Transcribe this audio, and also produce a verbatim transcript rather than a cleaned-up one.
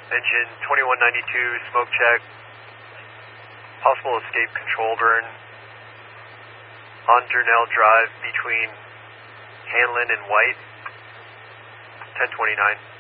Engine twenty-one ninety-two, smoke check. Possible escape control burn on Durnell Drive between Hanlon and White, ten twenty-nine.